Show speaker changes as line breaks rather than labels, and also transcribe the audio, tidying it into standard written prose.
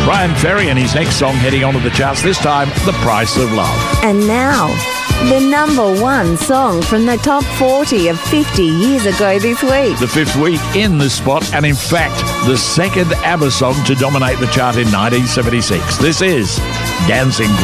Brian Ferry and his next song heading onto the charts, this time, The Price of Love.
And now, the number one song from the top 40 of 50 years ago this week.
The fifth week in this spot, and in fact, the second ABBA song to dominate the chart in 1976. This is Dancing